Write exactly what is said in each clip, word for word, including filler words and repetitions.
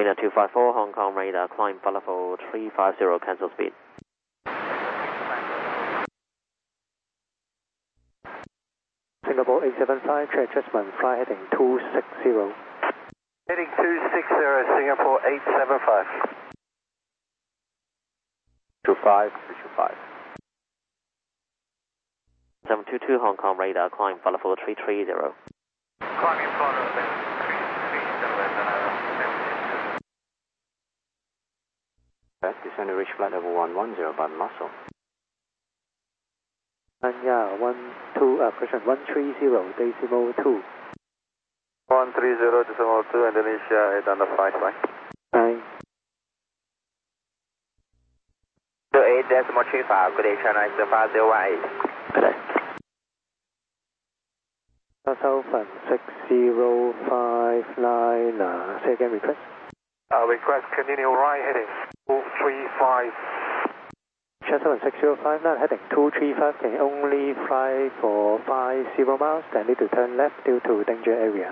Radar two five four, Hong Kong radar, climb level three five zero, cancel speed. Singapore eight seven five, track adjustment, fly heading two six zero. Heading two six zero, Singapore eight seven five. two five, three two five. seven two two, Hong Kong radar, climb level three three zero. Climbing flight level three three zero, Okay, descend to reach flight level one one zero by muscle. And yeah, one two, uh, question one three zero, decimal two. one three zero, decimal two, Indonesia eight under five, right? Nine. eight decimal three five, good day, China is five zero one eight. Good day. Southern six zero five nine, uh, say again request. Uh, request continue right heading two three five. Southern six zero five nine, heading two three five, can only fly for five zero miles, then need to turn left due to danger area.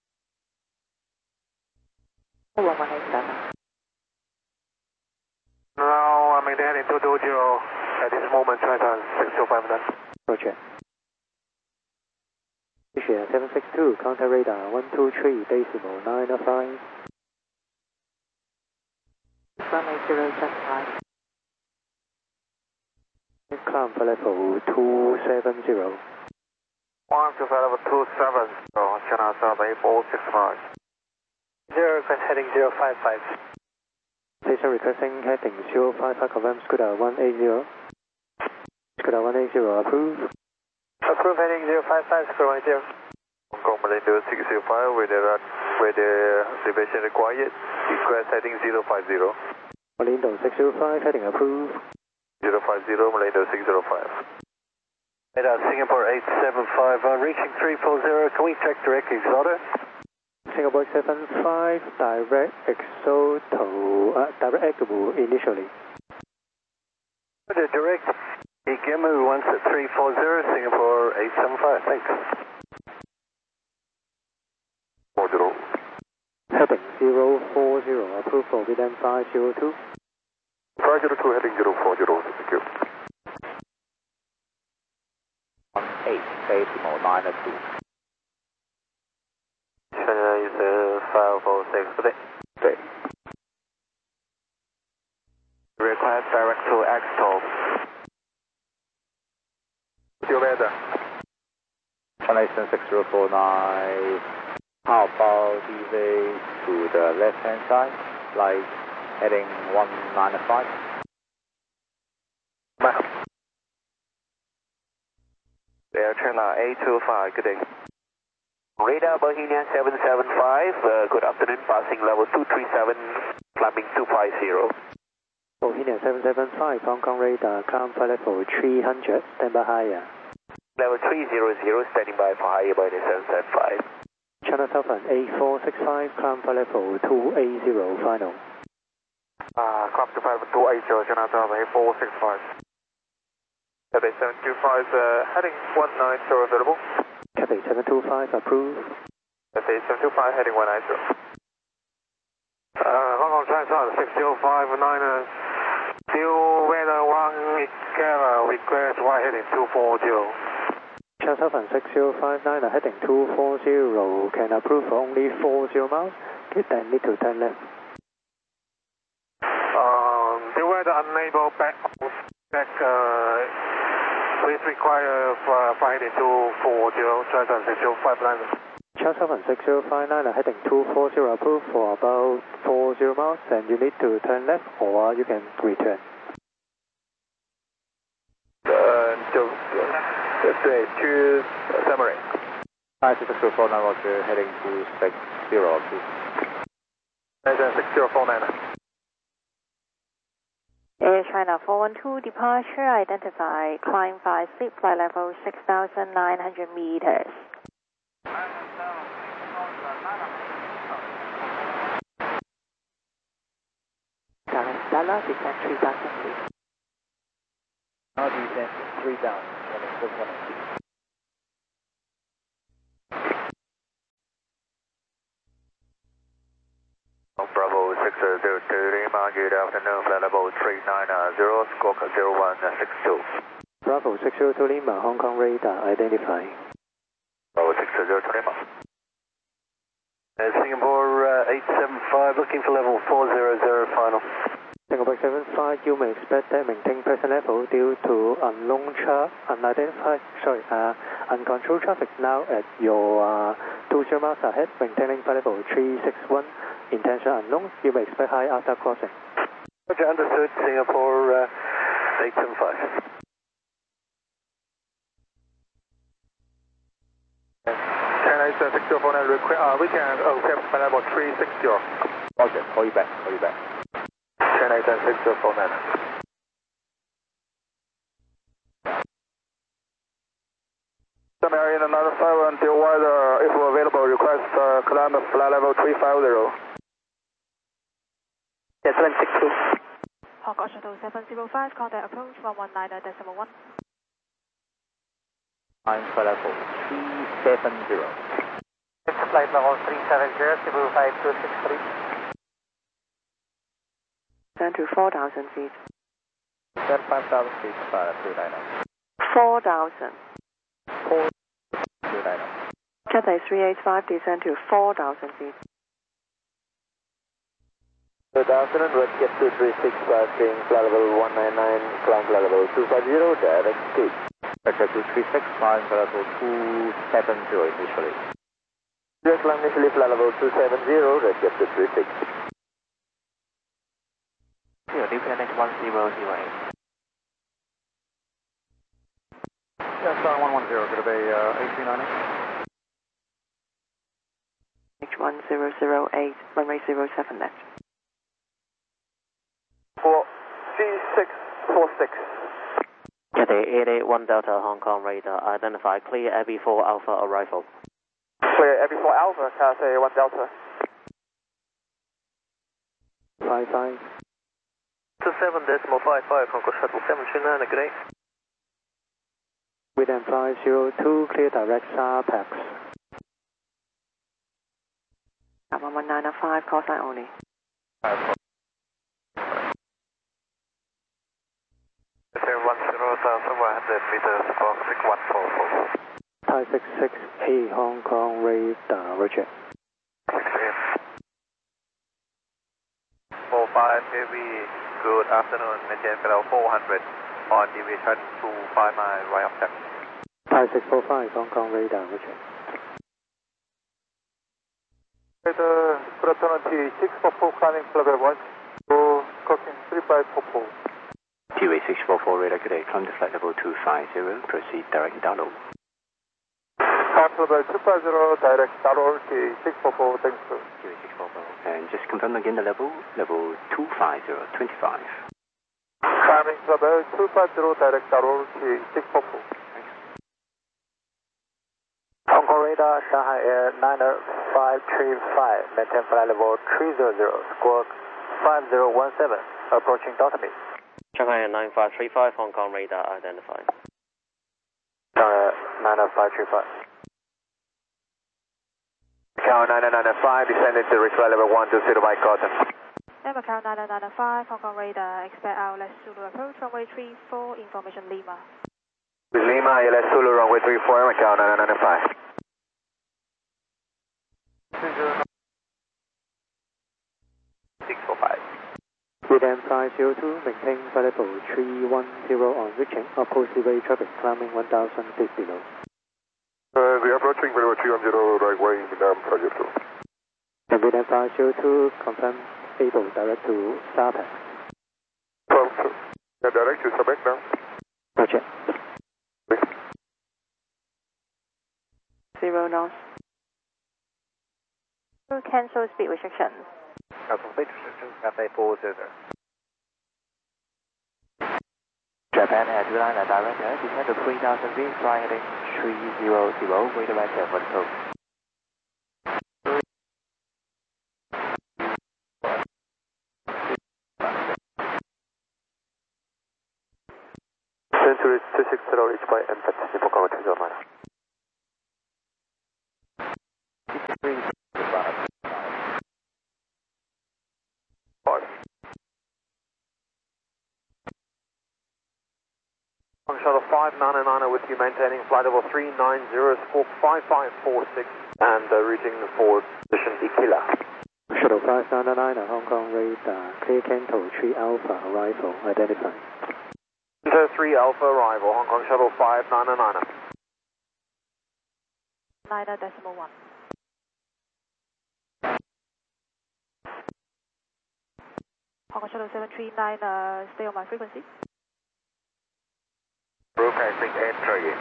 one one eight seven. Now I'm heading two two zero at this moment, China six zero five nine. Roger. Asia seven six two, counter radar one two three, decimal nine oh five. Runway zero seven five. Climb for level two seven zero. one to level two seven zero, China South eight four six five. Zero request heading zero five five. Station requesting heading zero five five, confirm Scooter one eight zero. Scooter one eight zero, approve. Approve heading zero five five, Scooter one eight zero. Hong Kong Malindo six zero five, with the, with the deviation required, request heading zero five zero. Malindo six zero five, heading approve. zero five zero, Malindo six zero five. Radar Singapore eight seven five, uh, reaching three four zero, can we check direct exotic? Singapore seven five, direct exoto, uh, direct exoto initially. The direct Igimu once at three four zero, Singapore eight seven five, thanks. four zero. Heading zero four zero, approved for within five zero two. five zero two, heading zero four zero, thank you. one eight, decimal nine oh two. China is uh, five four six, good day. Okay. Request direct to Extol. Your weather. China Eastern six zero four nine. How about delay to the left hand side, like heading one nine five? Air China eight two five, good day. Radar Bohemia seven seven five, uh, good afternoon, passing level two three seven, climbing two five zero. Bohemia seven seven five, Hong Kong radar, climb for level three hundred, stand by higher. Level three zero zero, standing by for higher by the seven seven five. China Southern eight four six five, climb for level two eight zero, final. Uh, climb to five two eight zero, China Southern eight four six five. Cathay seven two five, uh, heading one nine zero available. Cathay seven two five, approved. Cathay seven two five, heading one nine zero. Uh, Hong Kong China Southern six zero five nine, uh, still weather one, uh, request Y heading two four zero. China Southern six zero five nine, heading two four zero, can approve for only four zero miles, then need to turn left. Um, the weather unable back, back, uh, please require uh, flight heading two four zero, China Southern six zero five nine. China Southern six zero five nine, heading two four zero, approved for about four zero miles, and you need to turn left or you can return. Uh, so, uh, choose summary. China six zero four nine, roger, heading to six zero two. China six zero four nine. Air China four one two, departure identified, climb five feet, flight level six thousand nine hundred meters. Stella, descend three thousand feet. Now descend three thousand, Bravo six zero two Lima, good afternoon, flight level three nine zero, squawk zero one six two. Bravo six zero two Lima, Hong Kong radar identifying. Bravo six zero two Lima. Uh, Singapore uh, eight seven five, looking for level four zero zero final. Singapore seven five, you may expect that maintain present level due to unknown tra unidentified, sorry, uh, uncontrolled traffic now at your uh, two zero miles ahead, maintaining flight level three six one, intention unknown, you may expect high after crossing. Roger, understood, Singapore uh, eight seven five. six zero four nine, uh, we can accept flight level three six zero. Roger, call you back, call you back. ten eight six zero four nine. Some area in another five until weather, if available, request uh, climb flight level three five zero. Yes, seven six two. Hong Kong Shuttle seven zero five, contact approach one one nine decimal one. Climb flight level three seven zero. Flight level three seven zero, Cebu five two six three. Down to four thousand feet. Then five thousand feet, flight two nine zero. four thousand. four two nine zero. Cathay three eight five, descend to four thousand feet. Good afternoon, Red Jet two three six, passing flight level one nine nine, climb flight level two five zero, direct state. Red Jet two three six, climb flight level two seven zero initially. Direct climb initially flight level two seven zero, Red Jet two three six. Yeah, D P N X one zero zero eight. Yeah, star one one zero, going to be uh, eight three nine eight. H one zero zero eight, runway zero seven left. For C six four six. Cathay eight eight one Delta, Hong Kong radar, identify clear Abbey four Alpha arrival. Clear Abbey four Alpha, Cathay one Delta. five five. two seven decimal five five, Hong Kong Shuttle seven two nine, good day. Within five zero two, clear direct S A P A X. one one nine five, call sign only. one zero thousand one hundred meters, squawk six one four four. Thai six six eight, Hong Kong radar, roger. four five heavy, good afternoon, maintain level four hundred, on deviation to five mile right of them. Thai six four five, Hong Kong radar, roger. Good afternoon, T six four four, climbing level one, to crossing three five four four. T V six four four radar, good day, climb to flight level two five zero, proceed direct download. Climb level two five zero, direct download, T six four four, thanks sir. T V six four four, and just confirm again the level, level two five zero, twenty-five. Climbing level two five zero, direct download, T six four four. Hong Kong radar, Shanghai Air nine five three five, maintain flight level three zero zero, squawk five zero one seven, approaching Delta Meet. Shanghai nine five three five, Hong Kong radar identified. Shanghai nine five three five. Macau nine nine five, descending to reach flight level one two zero by Cotton. Air Macau nine nine five, Hong Kong radar, expect our left Zulu approach, runway three four, information Lima. Lima, L S Zulu, runway three four, Macau nine nine five. six four five. Within five zero two, maintain flight level three one zero on reaching, opposite way traffic, climbing one thousand feet below. Uh, we are approaching level three one zero, right way, Vietnam, project two. And within five zero two, confirm able direct to S A P A X. From, yeah, direct to Quebec now. Roger. Zero knots. Cancel speed restrictions. Complete restrictions, Cathay four zero zero. Japan Air two nine direct air, descend to three thousand feet, fly heading three zero zero, redirect air for the coast. Century two six zero, reach by emphasis for cover two zero nine. Shuttle five nine nine with you, maintaining flight level three nine zero, squawk five five four six, and uh, reaching for position Ikila. Shuttle five nine nine, Hong Kong radar, clear Canto three Alpha, arrival, identified. Canto three Alpha, arrival, Hong Kong Shuttle five nine nine. nine decimal one. Hong Kong Shuttle seven three nine, uh, stay on my frequency. Broadcasting entry.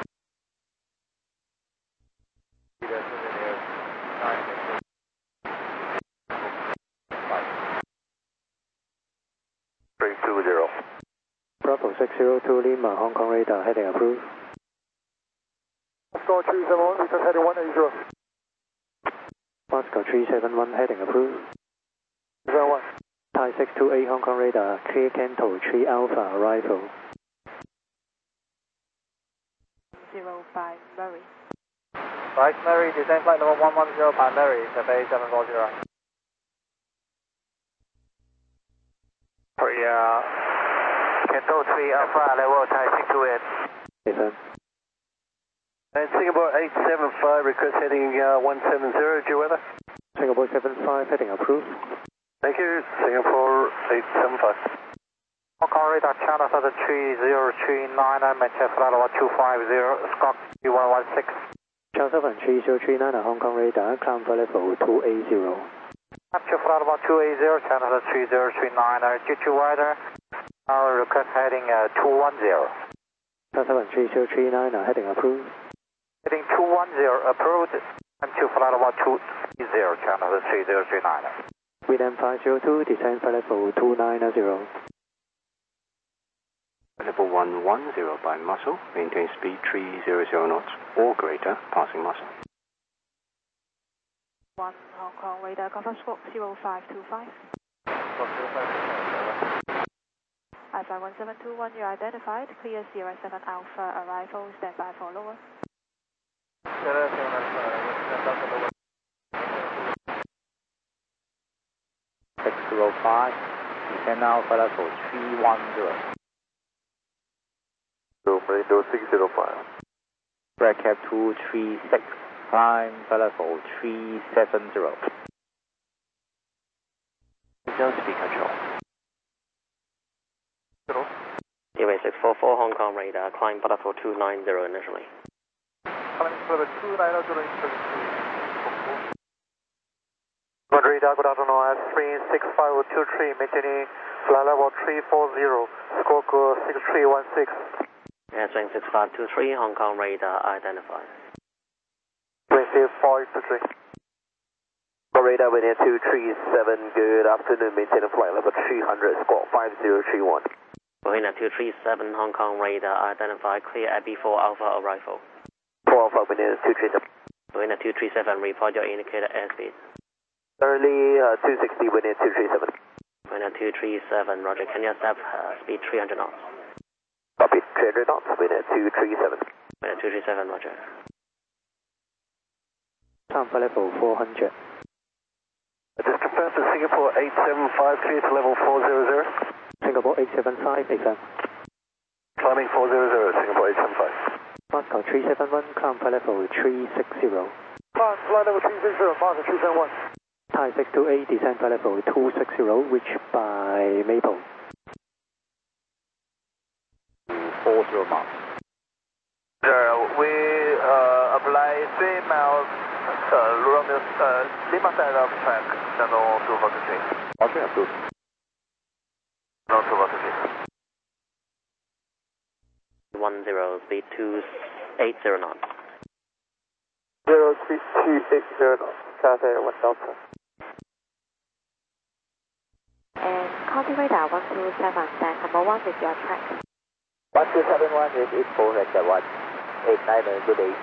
three two zero. Bravo six zero two Lima, Hong Kong radar, heading approved. Moscow three seven one, return heading one eight zero. Moscow three seven one, heading approved. zero one. Thai six two eight, Hong Kong radar, clear Canto three Alpha, arrival. Zero by Murray. Right, Mary, descend flight level one one zero by Mary, Cafe seven four zero. Yeah. Canto three Alpha, level Thai six two eight. Listen. And Singapore eight seven five, request heading uh, one seven zero, due weather. Singapore seven five, heading approved. Thank you, Singapore eight seven five. Hong Kong radar, China Southern three zero three nine, maintain flight level two five zero, Scott one one six. China Southern three zero three nine, Hong Kong radar, climb for level two eight zero. Capture flight level two eight zero, China Southern three zero three nine, G two wider, our request heading uh, two one zero. China Southern three zero three nine, heading approved. Heading two one zero, approved, Capture flight level two zero, China Southern three zero three nine. William five zero two, descend for level two nine zero. Level one one zero by Muscle, maintain speed three hundred knots or greater, passing Muscle. one Hong Kong radar, confirm squawk zero five two five. I five one seven two one, you identified, clear Sierra seven Alpha, arrival, stand by for lower. six zero five, descend now for level three one zero. Window six zero five. Bracket two three six, climb for level three seven zero. Zone speed control. Anyway, six four four Hong Kong radar, climb for level two nine zero initially. Climbing for level two nine zero initially. Good radar, good afternoon, I have three six five two three, maintaining flight level three four zero, squawk six three one six. Answering six five two three, Hong Kong radar identified. Receive four two three. Radar within two three seven, good afternoon, maintaining flight level three hundred, squawk five zero three one. Marina two three seven, Hong Kong radar identified, clear at B four Alpha arrival. four Alpha within two three seven. Marina two three seven, report your indicator airspeed. Early uh, two sixty within two three seven. Marina two three seven, roger, can you accept uh, speed three hundred knots? Copy, three hundred knots within two three seven. Marina two three seven, roger. Climb for level four hundred. Just confirm to Singapore eight seven five, clear to level four hundred. Singapore eight seven five, descend. Climbing four hundred, Singapore eight seven five. Moscow three seven one, climb for level three six zero. Climb flight level three six zero, Moscow three seven one. Thai six two eight, descend for level two six zero, reach by Maple. four zero miles. Sir, we uh, apply three miles uh, Romeo, uh, Lima side of track, channel two four three. Okay, approved. Channel two four three. One zero, speed two eight zero knots. Zero three two eight zero knots, Cathay one Delta. And County radar one two seven, stand number one with your track. one two seven one is info at one eight nine, good day.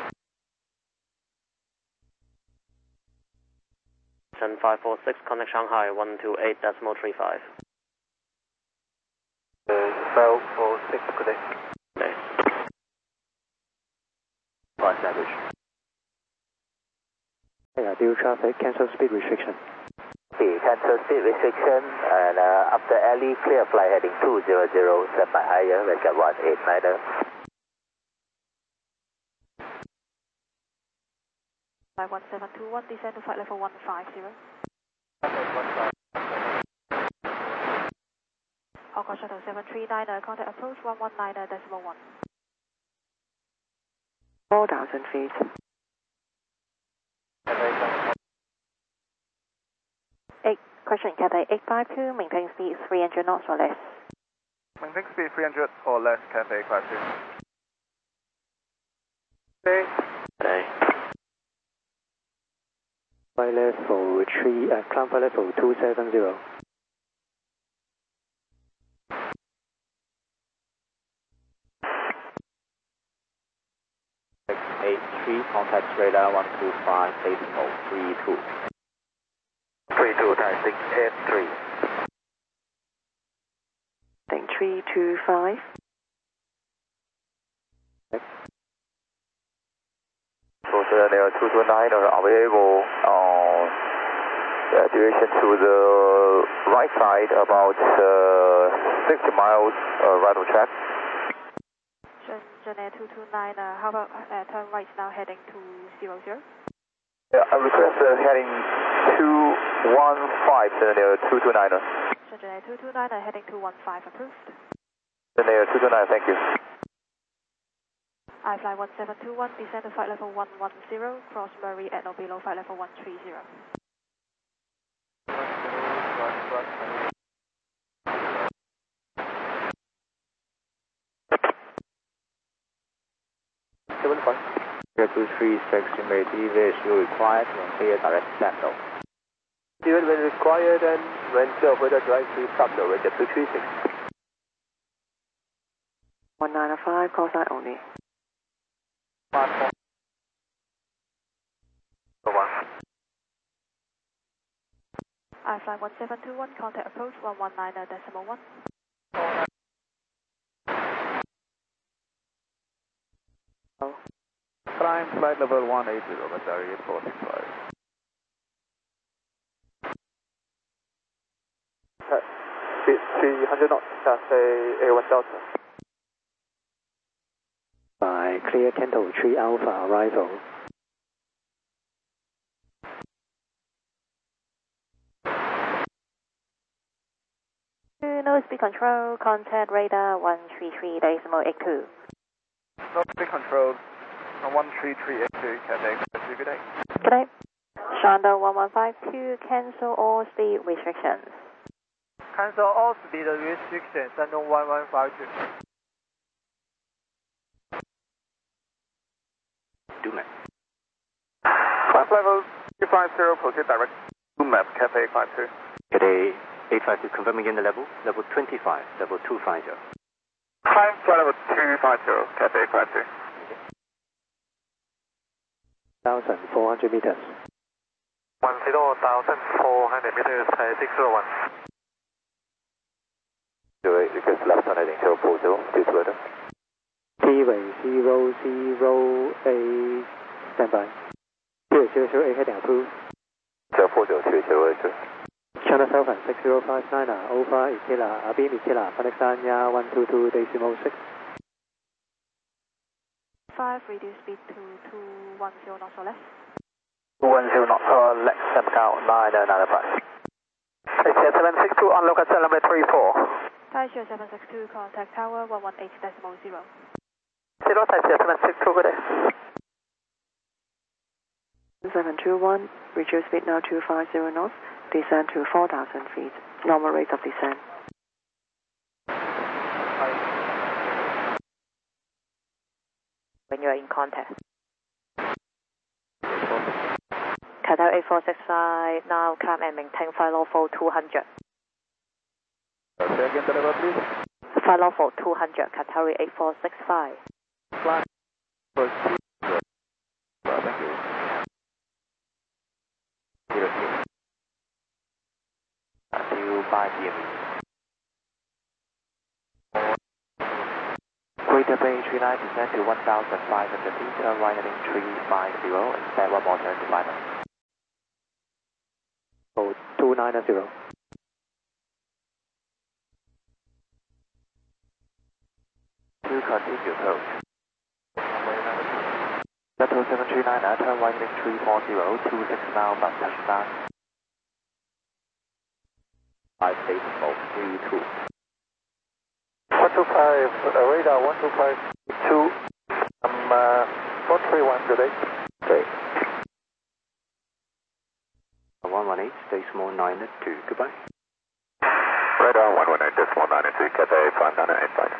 seven five four six, connect Shanghai one two eight decimal three five. five four six, good day. Okay. Flight established. Yeah, due traffic, cancel speed restriction. Okay, cancel speed restriction and uh, after alley clear flight heading two zero zero, stand by higher, Redcat one eight niner. Flight one seven two one, descend to flight level one five zero. Hong Kong Shuttle seven three niner, contact approach one one niner decimal one. four thousand feet. Eight, question Cathay eight five two, maintain speed three hundred knots or less. Maintain speed three hundred or less, Cathay eight five two. Okay. Hey. Flight level three, uh, climb flight level two seven zero. six eight three, contact radar one two five, decimal three two. three two, time six eight three. Thing three two five. So there are two two nine are available on uh, duration to the right side about uh, sixty miles uh, right of track. Shenzhen Air two two nine, uh, how about uh, turn right now heading to zero zero? Yeah, I request uh, heading two one five, Shenzhen Air two two nine. Shenzhen Air two two nine, uh, heading two one five approved. Shenzhen Air two two nine, thank you. I fly one seven two one, descend to flight level one one zero, cross Murray at or below flight level one three zero. seven five. two three six, you may deviation required when clear direct settle. Even when required and when to avoid a drive to stop the range two three six. one nine five, call sign only. I fly one seven two one, contact approach one one niner decimal one. Climb flight level one eight zero, Qatari eight four six five. three hundred knots, Cathay A one Delta. By clear Canto three Alpha arrival. No speed control, contact radar one three three decimal eight two. No speed control on one three three eight two, Cathay good day. Good day. Shandong one one five two, cancel all speed restrictions. Cancel all speed restrictions, Shandong one one five two. Do map. Flight level two five zero, proceed direct. Do map, Cathay eight five two. Today, eight five two, confirm again the level, level twenty-five, level two five zero. Climb flight level two five zero, Cathay eight five two. one thousand four hundred meters. one zero thousand four hundred meters, Thai six zero one. Request left on heading zero four zero, due to weather. T-way zero zero eight, standby. zero zero zero eight heading approved. zero four zero two zero eight two. China Southern six zero five nine, over Ikela, Abim Ikela, Phoenix Anya one two two decimal six. five, reduce speed to two one zero knots or less. two one zero knots or less, step down nine nine five. Taxi seven six two on local cell number three four. Taxi seven six two, contact tower one one eight decimal zero. Zero, Taxi seven six two, good day. seven two one, reduce speed now two five zero knots, descend to four thousand feet, normal rate of descent. When you are in contact. Qatar eight four six five, now climb and maintain flight level two hundred. Say again the level, please. Flight level two hundred, Qatar eight four six five. Flight level two hundred. Well, thank you. Zero zero. Until five P M. Greater Bay three nine, descend to one thousand five hundred feet, turn right heading three five zero, expect one more turn to final. Oh, two two nine zero. To continue approach. Delta seven three nine, turn right heading three four zero, two six now, but touchdown. five decimal three two. one two five, uh, radar one two five two, um, uh, four three one, good day. Great. one one eight decimal nine two, goodbye. Radar one one eight decimal nine two, Cathay five nine eight five.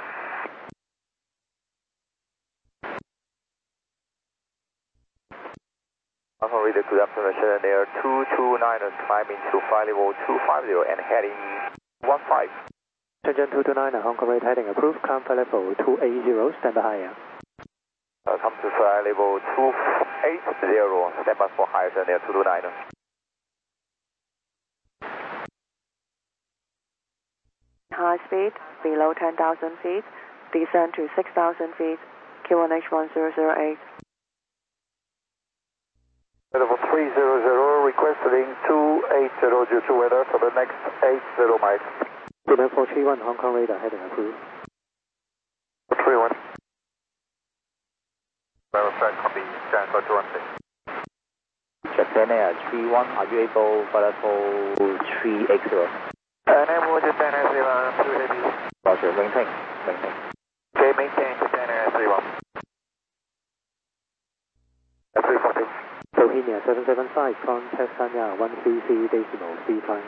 Alpha Reader, good afternoon, Shannon Air two two nine, climbing to flight level two five zero and heading one five. Shenzhen two two nine, Hong Kong rate heading approved, climb flight level two eight zero, stand by higher. Uh, come to flight level two eight zero, stand by for higher, Shannon Air two two nine. High speed, below ten thousand feet, descend to six thousand feet, Q one H one zero zero eight. Level three zero zero, requesting two eight zero due to weather for the next eight zero miles. Delta four three one, Hong Kong radar heading approved. four three one. Level flight copy, stand for two one six. Japan Air three one, are you able for level three eight zero? Uh, Name Japan Air three one, two heavy. Roger, maintain, maintain. Okay, maintain Japan Air three one. Uh, three four two. Bohemia seven seven five, contact Sanya one three three decimal C five.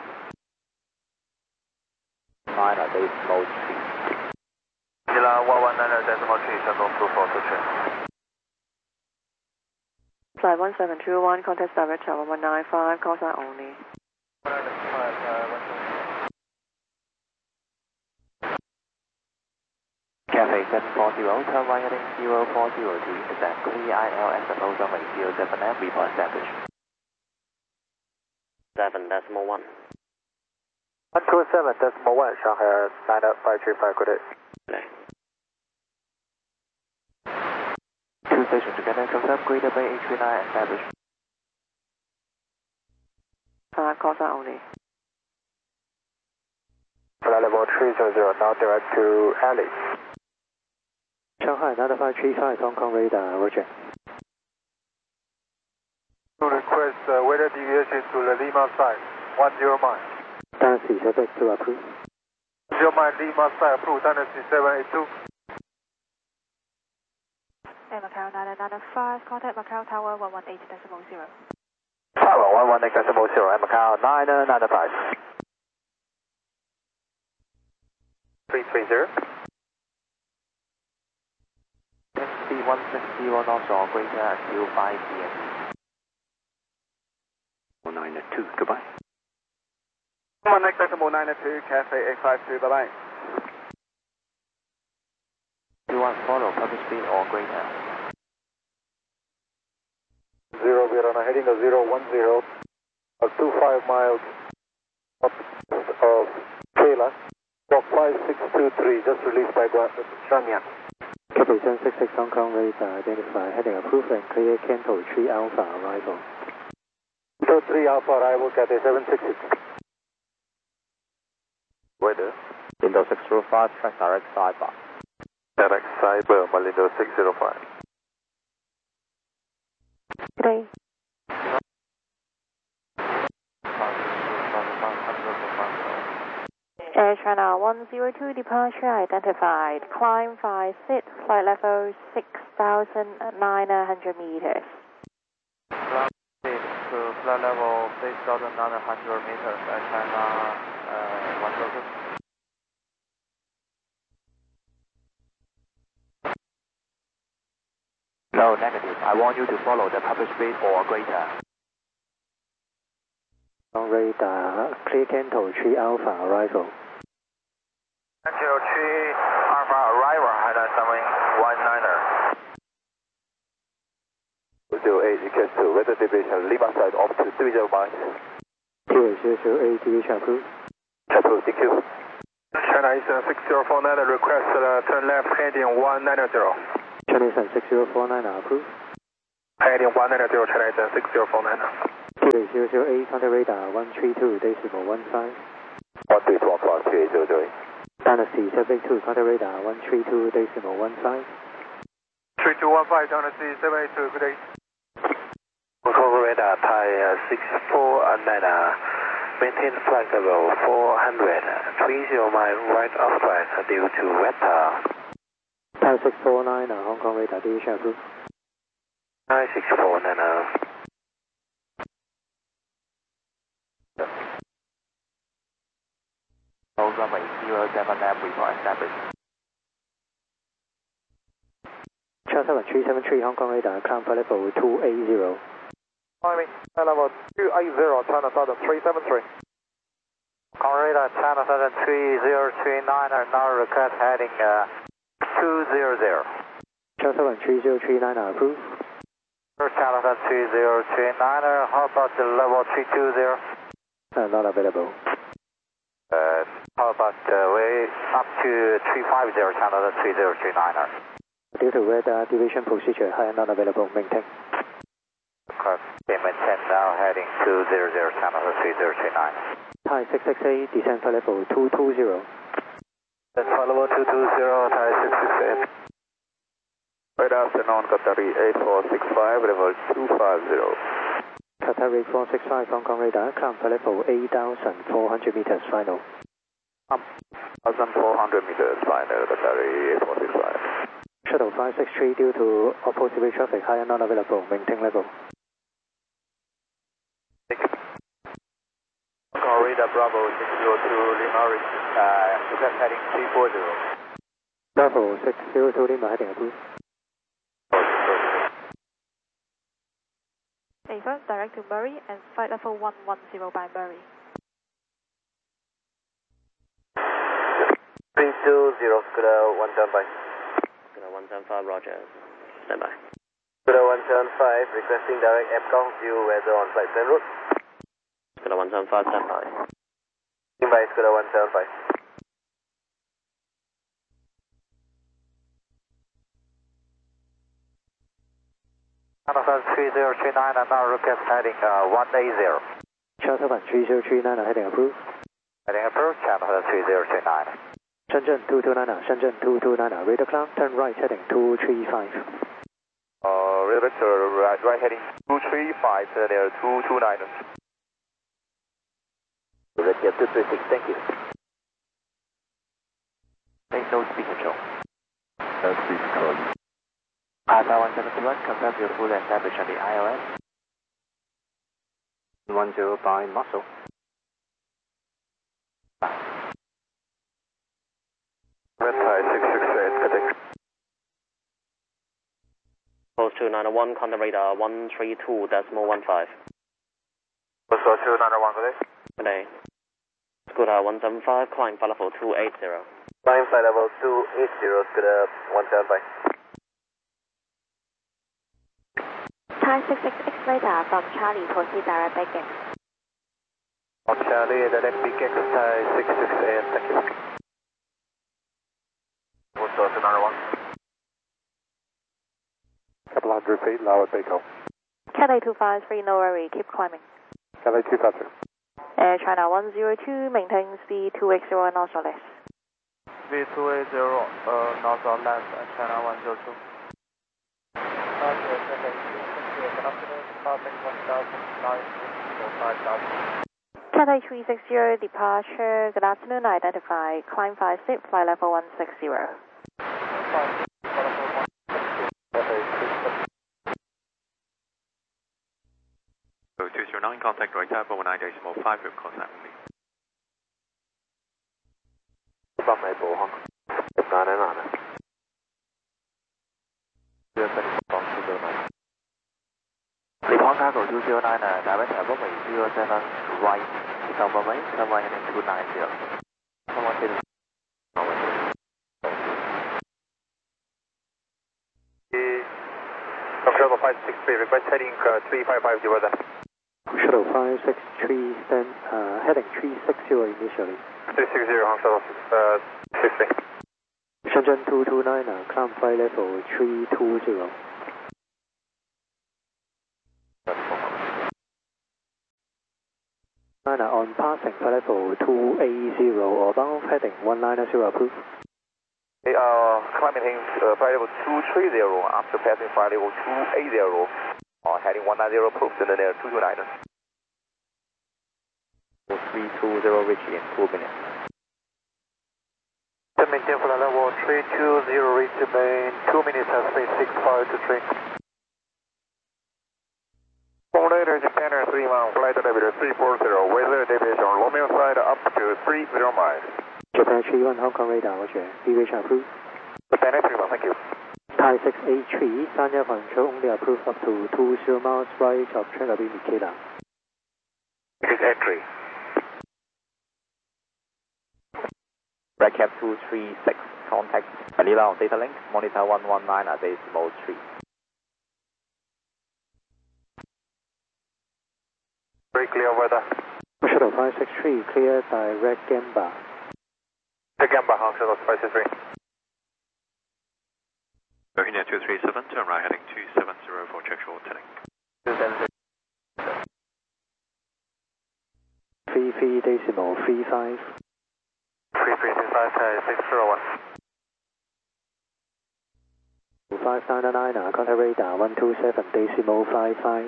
nine decimal three. Nila one one nine decimal three, Shandong two four two three. Flight one seven two one, contact direct one one nine five, call sign only. Cathay seven four zero, turn right heading zero four zero to intercept clear I L S approach runway zero seven F, report established. seven decimal one. one two seven decimal one, Shanghai Air nine five three five, good day. Good. Two stations together, confirm Greater Bay eight three nine established. Five, call sign only. Flight level three zero zero, now direct to Alley. Shanghai nine five three five, Hong Kong radar, roger. To request uh, weather deviation to the Lima side, one zero mile. Taxi subject to approve. zero mile Lima side approved, Dynasty seven eight two. Air Macau nine nine five, contact Macau Tower one one eight decimal zero. Tower one one eight decimal zero, Air Macau nine nine five. three three zero. Taxi one six zero knots or greater until five P M. nine two, goodbye. one eight decimal nine two, Cathay eight five two, bye bye. two one follow, public speed or greater. Zero, we are on a heading of zero one zero, of two five miles up of Kayla. Block five six two three, just released by Shanyang. Cathay seven six six, Hong Kong radar identify heading approved and clear Kento three Alpha arrival. Kento three Alpha arrival, Cathay seven six six. Weather. Window six zero five, track direct sidebar. Direct cyber, Malindo six zero five. Good day. Air China one zero two, departure identified. Climb five sit, flight level six thousand nine hundred meters. To flight level six thousand nine hundred meters at China uh, one zero two. No, negative. I want you to follow the public speed or greater. Hong Kong radar clear Kento three Alpha arrival. Zero three Alpha arrival, Hainan summing one niner. Zero eight, request to weather deviation, Lima side off to three zero miles. T A zero zero eight, deviation approved. Approved, thank you. China Eastern six zero four nine, request uh, turn left heading one nine zero. China Eastern six zero four nine approved. Heading one nine zero, China Eastern six zero four nine. three zero zero eight, contact radar one three two, decimal one five. one three two one five, three eight zero zero eight. Dynasty seven eight two, contact radar one three two, decimal one five. three two one five, Dynasty seven eight two, good day. Hong Kong radar Thai uh, six four nine, uh, maintain flight level four hundred, three zero mile right of track due to weather. Thai six four nine, uh, Hong Kong radar deviation approved. Thai six four nine, uh, Runway zero seven left, report established. Charles seven three seven three, Hong Kong radar, climb flight level two eight zero. Climbing, level two eight zero, China Southern three seven three. Hong Kong radar, China Southern three zero three nine, now request heading uh, two zero zero. Charles seven three zero three nine, approved. China Southern three zero three nine, how about the level three two zero? Uh, not available. Uh, how about uh, way up to three five zero, China Southern three zero three nine? Due to radar deviation procedure, high and not available, maintain. Okay, maintain now heading two zero zero, China Southern three zero three nine. Thai six six eight, descent flight level two two zero. Descent flight level two two zero, Thai six six eight. Good afternoon, Qatari eight four six five, level two five zero. Qatar eight four six five, Hong Kong radar, climb flight level eight thousand four hundred meters, final. one thousand four hundred meters, final, Qatari eight four six five. Shuttle five six three, due to opposite way traffic, high and not available, maintain level. Hong Kong radar Bravo six zero two, Lima, uh, request heading three four zero. Bravo six zero two, Lima, heading approved. Ava, direct to Murray and flight level one one zero by Murray. three two zero, Scuda one seven five. Scuda one seven five, roger. Stand by. Scuda one seven five, requesting direct F C O, view weather on flight plan route. Scuda one seven five, stand by. Stand by, Scuda one seven five. China Southern three zero three nine, and now request heading uh, one eight zero. Charles seven three zero three nine, heading approved. Heading approved, China Southern three zero three nine. Shenzhen two two nine, Shenzhen two two nine, radar climb, turn right, heading two three five. Uh, radar right, right heading two three five, uh, there two two nine. Radar two three six, thank you. Thanks, no speed control. No speed control. Alpha one seven one, confirm your full established on the I O S. one zero by muscle. Red Thai six six eight, contact. Post two nine one, contact radar one three two, decimal one five. Post two nine one, good day. Good day. Scuda one seven five, climb flight level two eight zero. Climb flight level two eight zero, Scuda one seven five. Thai six six X radar from Charlie, proceed direct baggage. From Charlie, direct baggage, Thai six six eight, thank you. Post two nine one. Couple hundred feet, lower takeoff. Cathay two five three, no worry, keep climbing. Cathay two five three. Air China one zero two, maintain speed two eight zero knots or less. Speed two eight zero, uh, knots or less, China one zero two. Cathay three six zero, departure, good afternoon, identify, climb five six, flight level one six zero. two zero nine, contact right type one nine decimal five, room contact only. From Maple, Hong Kong. nine nine nine. Report cargo two zero nine, uh, direct runway zero seven right, South runway, runway heading two nine zero. Someone hit Shuttle five six three, request heading uh, three five five zero then. Shuttle five six three, stand, uh, heading three six zero initially. three six zero, Hong Shuttle uh, six three. Shenzhen two two nine, uh, climb flight level three two zero. passing flight level two eighty or above heading one nine zero approved. Hey, uh, climbing uh, flight level two three zero after passing flight level two eighty, uh, heading one nine zero approved, and then there two two nine. three two zero reach in two minutes. Maintain flight level three two zero reach in two minutes has been six five two three. Formulator Japan Air three mile, flight elevator three four zero, weather deviation Romeo side up to three zero miles. Japan three one Hong Kong radar, roger. Deviation approved. Japan Air three mile, thank you. Thai six eight three, Sanya control only approved up to two zero miles right of trailer indicator. six eight three. Red Cap two three six, contact Manila on data link, monitor one one nine at decimal three. Very clear weather. Shuttle five six three, clear direct Gamba. The Gamba, Hong Shuttle five six three. Bohemia two three seven, turn right heading two seven zero for check short turning. three three decimal three five. three three two five, six zero one. five nine nine, contact radar one two seven decimal five five.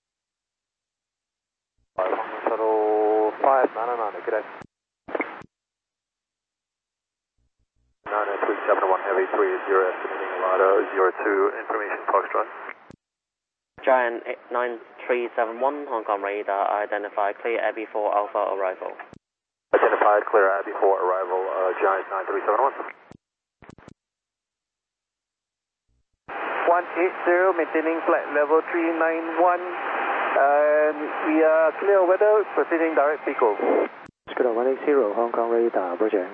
Shuttle five nine nine, good day. nine three seven one, heavy three zero, estimating Lado zero two, information Foxtrot. Giant nine three seven one, Hong Kong radar, identify clear Abbey four Alpha arrival. Identified, clear Abbey four arrival, uh, Giant nine three seven one. one eight zero, maintaining flight level three nine one, and we are clear weather, proceeding direct Pico. Scuba one eight zero, Hong Kong radar, roger.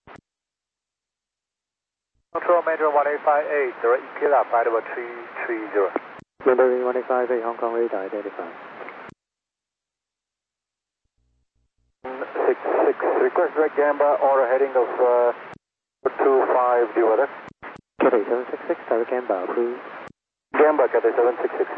Control Major one eight five eight, direct clear up, flight level three three zero. Number one eight five eight, Hong Kong radar, identified. six six, request direct Gamba, order heading of uh, two five, do weather. Cathay seven six six, direct Gamba, approved. Gamba, Cathay seven six six.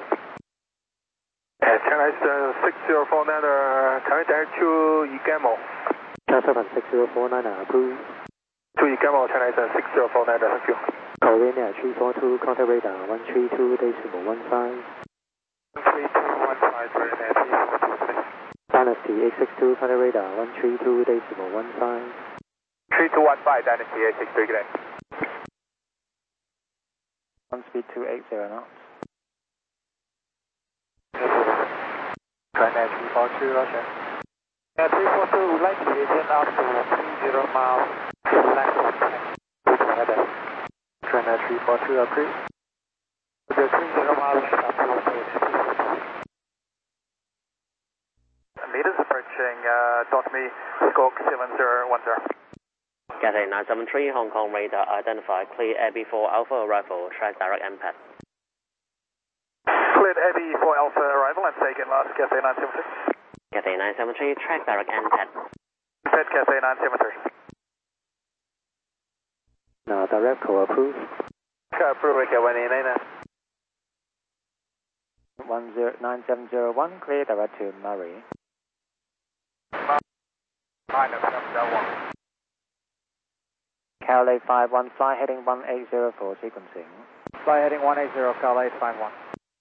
China six zero four nine, China direct to Igamo. China seven six zero four nine, approved. To Igamo, China six zero four nine, thank you. Korean three four two, contact radar one three two decimal one five. three two one five, Korean three four two three. Dynasty eight six two, contact radar one three two decimal one five. three two one five, Dynasty eight six three, good day. One speed two eight zero knots. China three four two, roger. Yeah, three four two, would like to begin up to three zero miles to left of weather. China three four two, approved. The three zero miles left up to meters approaching, uh, dot me, squawk seven zero one zero. Cathay nine seven three, Hong Kong radar, identify clear Abbey four Alpha arrival, track direct M P A D. Cleared Abbey four Alpha arrival, I'm taking last Cathay nine seven three. Cathay nine seven three, track direct M P A D. Pet Cathay nine seven three. Now direct call approved. Approved, Ricky one eight nine. one zero nine seven zero one, clear direct to Murray. nine seven zero one. Calais five one, fly heading one eight zero for sequencing. Fly heading one eight zero, Calais five one.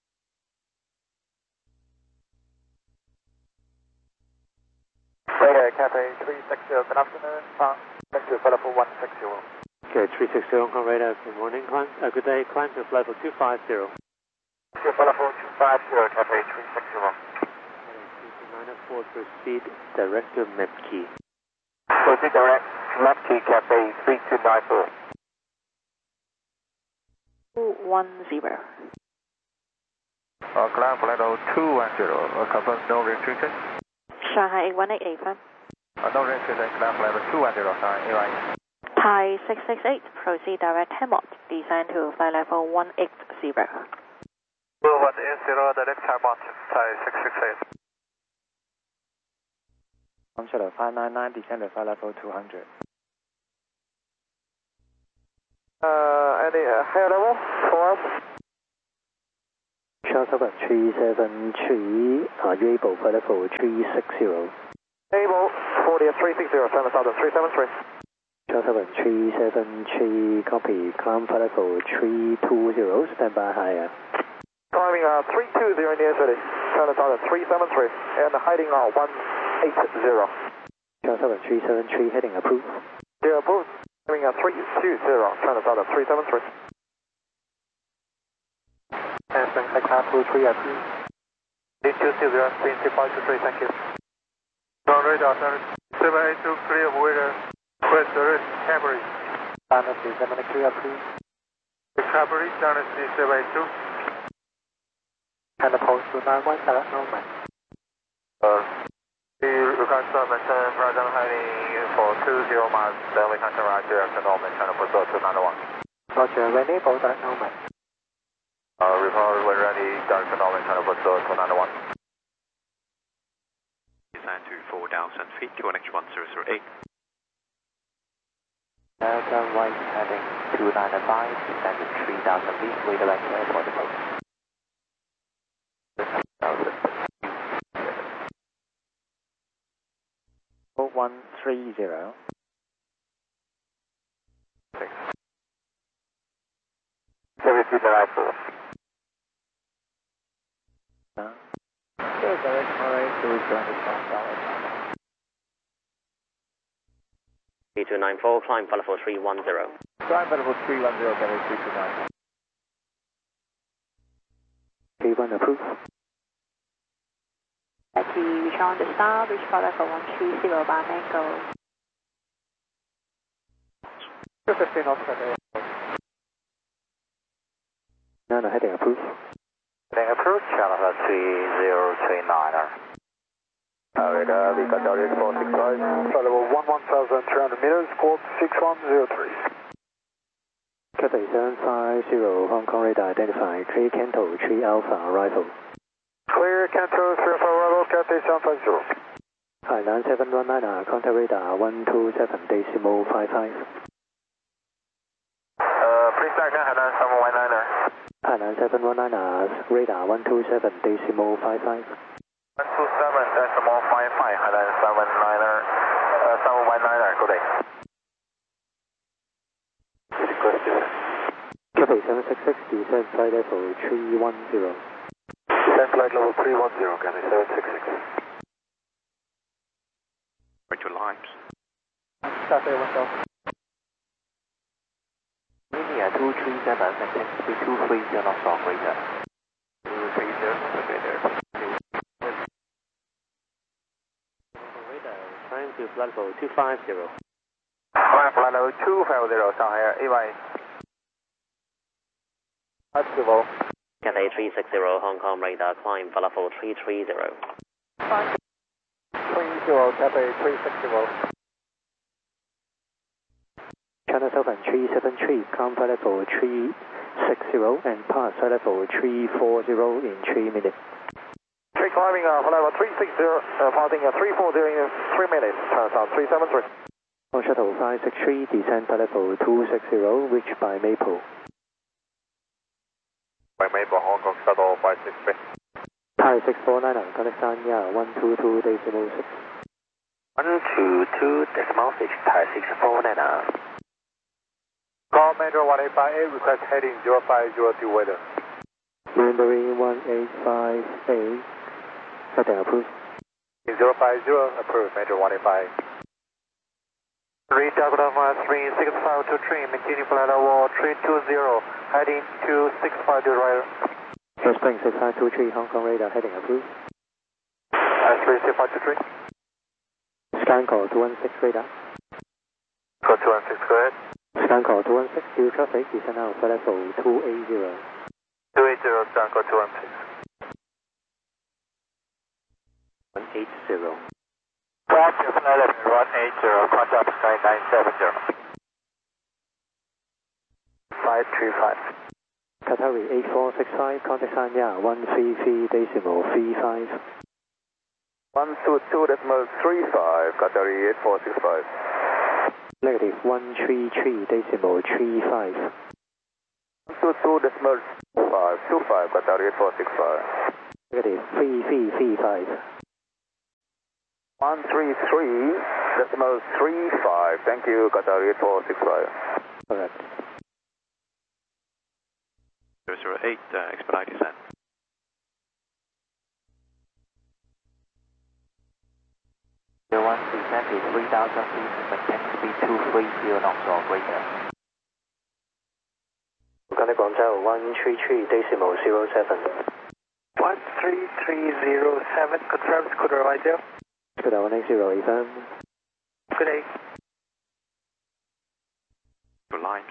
Radar Cathay three six zero, good afternoon. Uh, thank you, level one six zero. Okay, three six zero, Hong Kong radar, good morning, climb, uh, good day, climb to level two five zero. Thank you, level two five zero, Cathay three six zero. nine four, proceed direct to Mepki. Proceed direct, Mepki, Cathay three two nine four. two one zero. Uh, climb flight level two one zero, uh, confirm no restriction. Shanghai eight one eight eight five. Uh, no restriction, climb flight level two one zero, sorry, A Y. Thai six six eight, proceed direct Hamot, descend to flight level one eight zero. one eight zero, direct Hamot, Thai six six eight. One shuttle five nine nine, descend to flight level two hundred. Uh, any uh, higher level? Form? Charles three seven three, uh, you able flight level three six zero. Able. Claudia three six zero, China Southern three seven three. China Southern three seven three, copy, climb flight level three two zero, stand by higher. Climbing uh, three two zero near city, China Southern three seven three, and heading uh, one eight zero. China Southern three seven three, heading approved. Yeah, approved. Climbing uh, three two zero, China Southern three seven three. And Shanghai Climb two three approved. eight two zero, Queen two five two three, thank you. Ground radar, seven eight two, clear of weather, West Rift, Camry. Dynasty seven eight two approved. Camry, Dynasty seven eight two. And the post two nine one, select Norman. Uh, the regards to maintain present heading for two zero miles, then we can turn right direction Norman, China Pursuit two nine one. Roger, ready, both at Norman. Uh, report when ready, direction Norman, China Pursuit two nine one. Descend to four thousand feet, Q N H one zero zero eight. Delta right heading two nine five, descend to three thousand feet, wait direct airport approach. four one three zero. Heavy feet arrival. Uh, Sure, direct alright, so we're going to start solid. three two nine four, climb flight level three one zero. Climb flight level three one zero, Gary three two nine. three one approved. Jackie, reach on the star, reach flight level one three zero by Mango. two fifteen off the Nano heading approved. Heading approved, Channel three zero three niner. Alright, uh, we got Delta four six five. flight level one one thousand three hundred meters, squawk six one zero three. Cathay seven five zero, Hong Kong radar identified, three Canto, three Alpha, arrival. Clear, Canto three Alpha, arrival, Cathay seven five zero. Hainan seven one nine, contact radar one two seven decimal five five. Uh, please back down, Hainan seven one nine. Hainan seven one nine, radar one two seven decimal five five. one two seven decimal five five, Hainan seven niner, uh, seven one niner, good day. Cathay seven six six, descend flight level three one zero. Descend flight level three one zero, Cathay seven six six. Right to lines. Cathay one zero. India two three seven, maintain speed two three zero knots off radar. two three zero, okay there. Radar, climb to flight level two five zero. Climb flight level two five zero, Shanghai, A Y. Activo. Cathay three six zero, Hong Kong radar, climb flight level three three zero. three zero, Cathay three six zero. China Southern three seven three, climb flight level three six zero and pass flight level three four zero in three minutes. Three climbing uh, flight level three six zero, uh, passing uh, three four zero in three minutes, China Southern three seven three. On shuttle five six three, descend flight level two six zero, reached by Maple. By Maple, Hong Kong shuttle five six three. Thai six four nine, contact Sanya one two two decimal six. one two two decimal six, Thai six four niner. Call Mandarin one eight five eight, request heading zero five zero two weather. Mandarin one eight five eight, heading approved. zero five zero, approved, Mandarin one eight five. three Delta three six five two three, maintaining flight level three two zero, heading to six five two right. West Spring six five two three, Hong Kong radar, heading approved. Uh, three six five two three. Scan call two one six radar. Code two one six, go ahead. Scan call two one six, due traffic, descend out flight level two eight zero. two eight zero, scan code two one six. one eight zero. Roger, flight level one eight zero, contact nine nine seven zero. five three five. Qatari eight four six five, contact Sanya one three three decimal three five. one two two decimal three five, Qatari eight four six five. Negative one three three decimal three five. one two two decimal five two five, Qatari eight four six five. Negative three three three five. one three three Decimal three five, thank you, Qatar eight four six five. Correct. zero zero eight, uh, expedite descent. zero one, descent to three thousand feet, maintain speed two three zero knots or greater. Uganda Guangzhou one three three decimal zero seven. one three three zero seven, confirmed, Scooter Rigel. Scooter one eight zero, affirm. Good day. Two lines.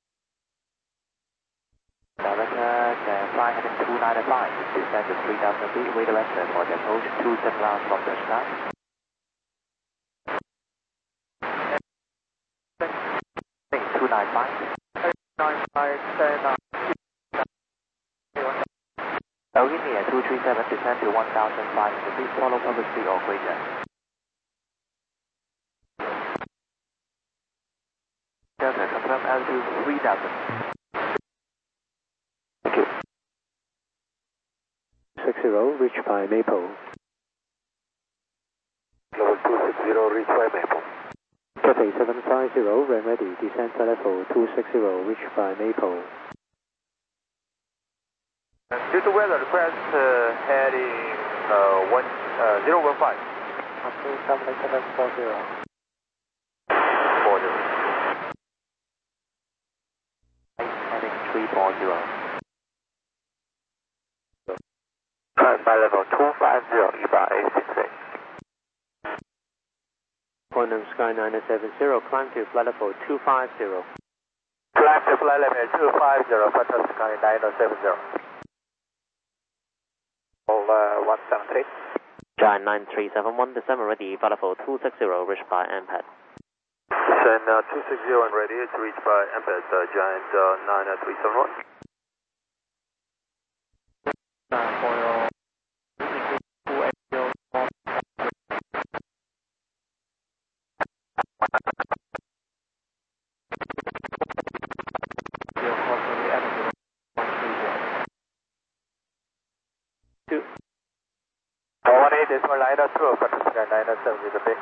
Director, uh, flight heading two nine five, descend to three thousand feet, redirect for the approach two seven miles from the sky. two nine five. nine five, Armenia two three seven, descend to one thousand five hundred feet, follow public speed or greater. Delta, confirm altitude three thousand. Thank you. six zero, reach by Maple. Level two six zero, reach by Maple. Cathay seven five zero, ram ready, descent to level two six zero, reach by Maple. Due to weather, request uh, heading uh, one, uh, zero one five. Okay, seven seven four zero. four zero. Heading three four zero. Climb by level two five zero, E B A eight six eight. Quantum Sky nine seven zero, climb to flight level two five zero. Climb to flight level two five zero, Quantum Sky nine seven zero. All uh, one seven three. Giant nine three seven one, descend ready, flight level two six zero, reached by M PAD. Descend uh, two six zero and ready, it's reached by M PAD, uh, Giant uh, nine three seven one. one eight decimal nine two, Quantum Sky nine seven zero big.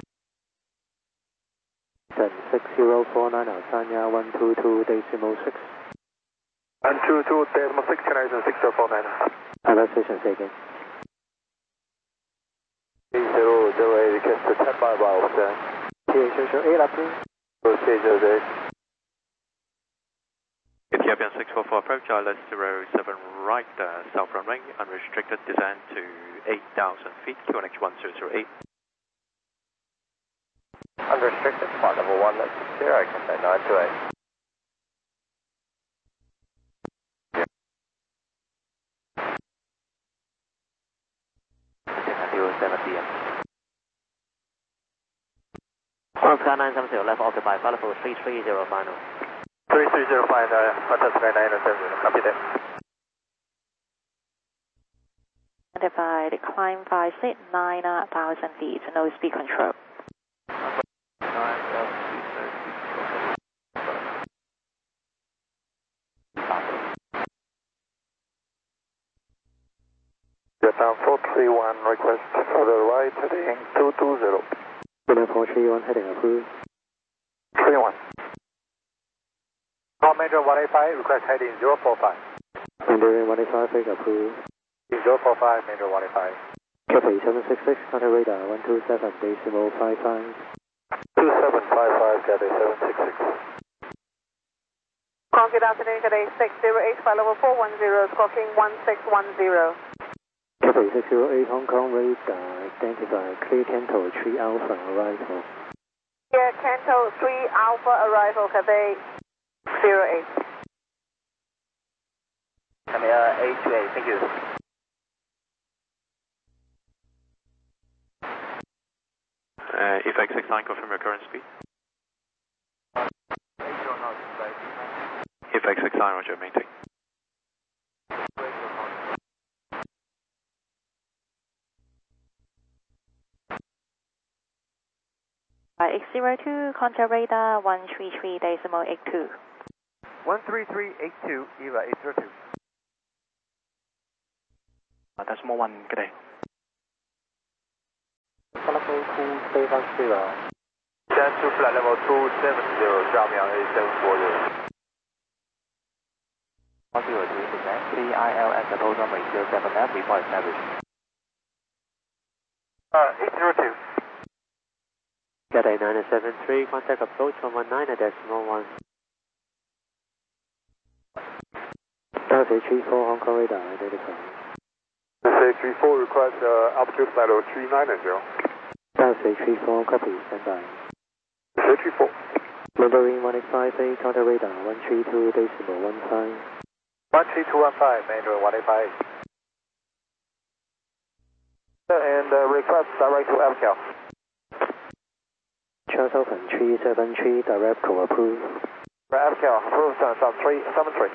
Then six zero four nine, Alsanya one two two decimal six. one two two decimal six, Horizon six zero four nine. Alert station, say again. three zero zero eight, request to ten by about uh, T A zero zero eight, approved. three zero zero eight. Ethiopian six four four approach, I L S zero seven right, uh, south runway, unrestricted descent to eight thousand feet, Q N H one zero zero eight. Unrestricted, flight level one, let's zero, I can say nine two eight. Until seven P M. Quantum Sky nine seven zero, left occupy, flight level three three zero final. three three zero five, uh, Quantum Sky nine seven zero, copy that. Identified, climb five six, nine thousand feet, no speed control. Vietnam four three one, request for the right heading two two zero. Vietnam four three one, heading approved. three one. Call Major one eight five, request heading zero four five. Mandarin one eight five, approved. zero four five, Major one eight five. Cathay seven six six, contact radar one two seven decimal five five. two seven five five, Cathay seven six six. Call good afternoon, Cathay six zero eight, flight level four one zero, squawking one six one zero. Cathay six zero eight, Hong Kong radar, identify, clear Canto three Alpha, arrival. Yeah, Canto three Alpha, arrival, Cathay zero eight. Come here, eight two eight, thank you. Uh, if X six nine, confirm your current speed. If X six nine, roger, maintain. X zero two, contact radar one three three decimal eight two. one three three eight two, E V A eight zero two. Uh, decimal one, good day. Follow level two seven zero. Descend to flight level two seven zero, drop me on eight seven four zero. one zero two, descend, three I L S approach runway zero seven left, report established. Uh, eight zero two. Cathay nine seven three, contact approach one one nine decimal one. Cathay three four, Hong Kong radar identified. Cathay three four, request uh, altitude flight level three nine zero. Cathay three four, copy, stand by. Cathay three four. Mandarin one eight five eight, counter radar one three two decimal one five. one three two one five, Mandarin one eight five eight. And uh, request direct to F C A L. Charles Open three seven three, direct call approved. F C A L, approved on sub three seven three.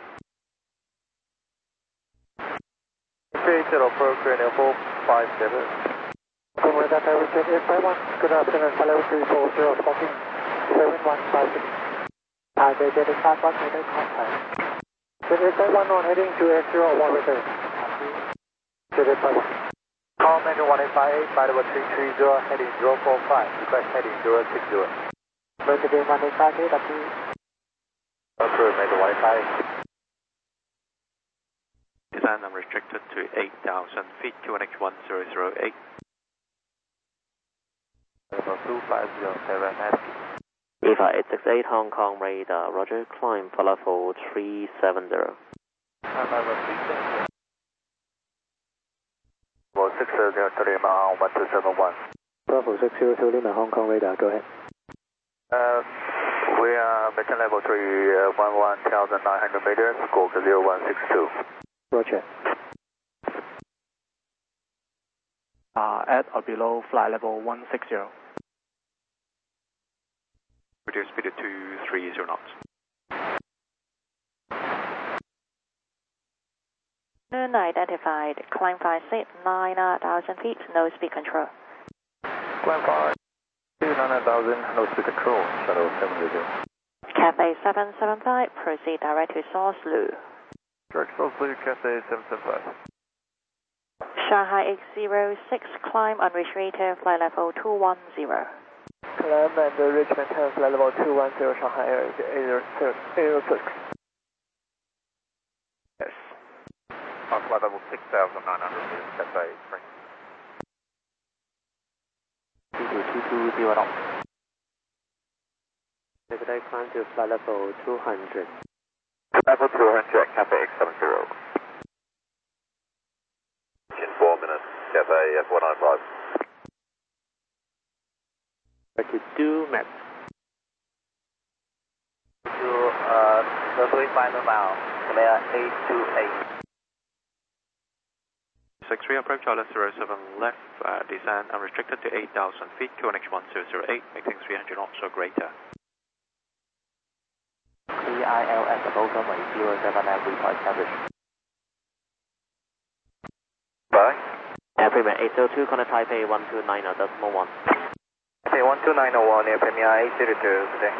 three zero four, Cranial four five seven. Conway Delta Richard eight five one, good afternoon, hello three four zero, talking seven one five six. Target identified, one minute contact. eight five one on heading to eight zero one return. eight five one. Call Mandarin one eight five eight, flight level three three zero, heading zero four five, request heading zero six zero. Mandarin one eight five eight, approved. Approved, Mandarin one eight five eight. Descent unrestricted to eight thousand feet, Q N H one zero zero eight. Level two five zero seven, Eva eight six eight, Hong Kong radar, roger, climb for level three seven zero. Climb level three seven zero. Level six zero zero, Lima one two seven one. Bravo six zero two, Lima Hong Kong radar, go ahead. Uh, we are maintain level three, uh, one one thousand nine hundred meters, squawk zero one six two. Roger. Uh, at or below flight level one six zero. Reduce speed to two three zero knots. Noon identified, climb five six, nine thousand feet, no speed control. Climb five, nine thousand, no speed control, shuttle seven zero. Cathay seven seven five, proceed direct to Source Lu. Direct Source Lu, Cathay seven seven five. Shanghai X zero six, climb unrestricted, flight level two one zero. Climb and uh, Richmond ten, flight level two one zero, Shanghai Air eight zero six. Yes. On flight level six thousand nine hundred meters, Cathay three. two two two two zero knots. Cathay climb to flight level two hundred. Level two hundred, Cathay X seven zero. In four minutes, Cathay F one nine five. thirty-two Max. To uh, the three final mile, Command eight two eight. six three approach, Charlie zero seven left, uh, descend unrestricted to eight thousand feet, Q N H one zero zero eight, making three hundred knots or greater. three I L S approach runway zero seven left, report established. Bye. Airframe eight zero two, contact Taipei one two nine zero decimal one. Okay, one two nine zero one, Airframe eight zero two today.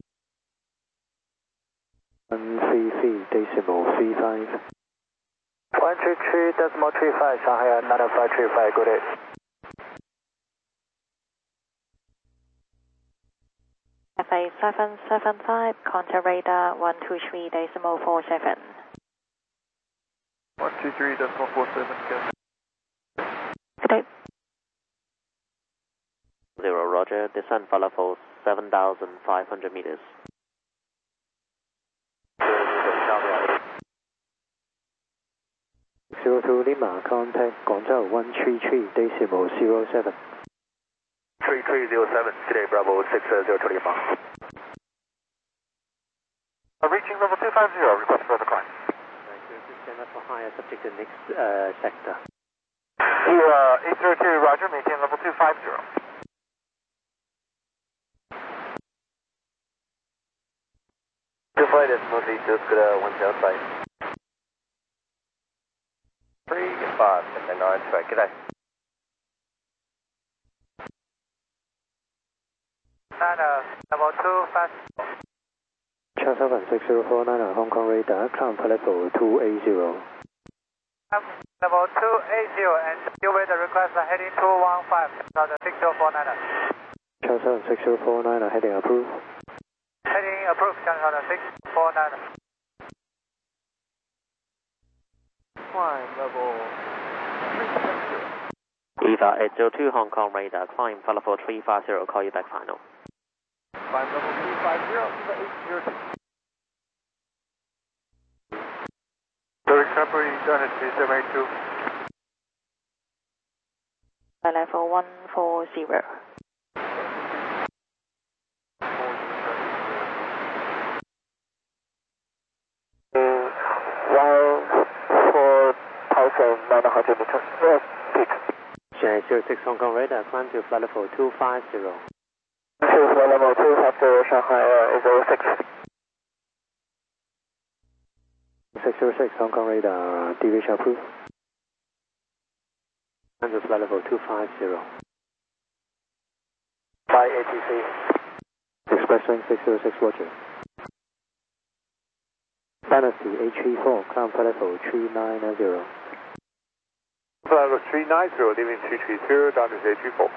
one three three decimal three five. one three three decimal three five, Shanghai nine five three five, good day. Cathay seven seven five, contact radar one two three decimal four seven. one two three decimal four seven, Cathay. Good day. Zero, roger, descend for level seven thousand five hundred meters. zero two Lima, contact Guangzhou one three three decimal zero seven. three three zero seven, today Bravo six zero two Lima. Uh, reaching level two five zero, request further climb. Stand up for higher, subject to next uh, sector. Here, uh, eight zero two, roger, maintain level two five zero. Two flight is smoothly, just good, uh, one tail side. Three, five, and nine, strike, good day. Nine, uh, level two, fast. Charles Open six zero four nine, Hong Kong radar, climb for level two eighty. Level two eighty and you with the request are heading two one five, six zero four nine. Channel seven six zero four nine, heading approved. Heading approved, Channel six four nine. Climb level three seventy. EVA eight zero two Hong Kong radar, climb flight level three five zero, call you back final. Climb level three five zero, EVA eight zero two. Derek Chopper, Johannesburg seven eight two. Flight level one four zero. nine hundred meters. Yes, peak. Channel zero six Hong Kong radar, climb to flight level two five zero. To flight level two five zero, Shanghai uh, zero six. six zero six Hong Kong radar, deviation approved. Climb to flight level two five zero. By A T C. Express link six zero six, roger. Dynasty H three four, climb flight level three nine zero. Flight level three nine zero, leaving three three zero, down to H three four.